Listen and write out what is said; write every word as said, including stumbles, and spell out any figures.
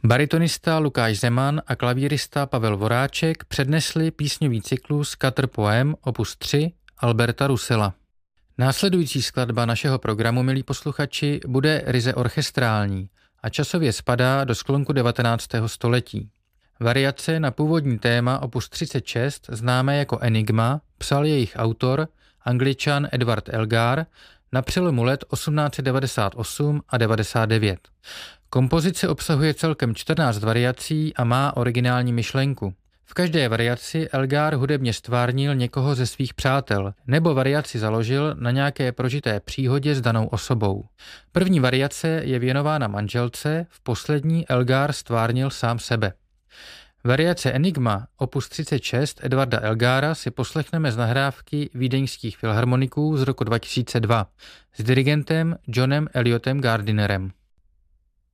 Baritonista Lukáš Zeman a klavírista Pavel Voráček přednesli písňový cyklus Katr Poem opus tři Alberta Russella. Následující skladba našeho programu, milí posluchači, bude ryze orchestrální a časově spadá do sklonku devatenáctého století. Variace na původní téma opus třicet šest, známé jako Enigma, psal jejich autor, Angličan Edward Elgar, na přelomu let osmnáct set devadesát osm a devadesát devět. Kompozice obsahuje celkem čtrnáct variací a má originální myšlenku. V každé variaci Elgar hudebně stvárnil někoho ze svých přátel, nebo variaci založil na nějaké prožité příhodě s danou osobou. První variace je věnována manželce, v poslední Elgar stvárnil sám sebe. Variace Enigma opus třicet šest Edwarda Elgara si poslechneme z nahrávky vídeňských filharmoniků z roku dva tisíce dva s dirigentem Johnem Elliotem Gardinerem.